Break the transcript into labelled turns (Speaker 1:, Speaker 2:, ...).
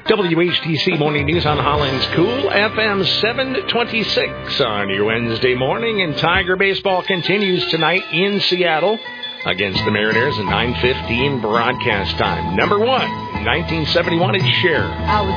Speaker 1: WHTC Morning News on Holland's Cool, FM 726 on your Wednesday morning. And Tiger baseball continues tonight in Seattle against the Mariners at 9:15 broadcast time. Number one, 1971 is Cher.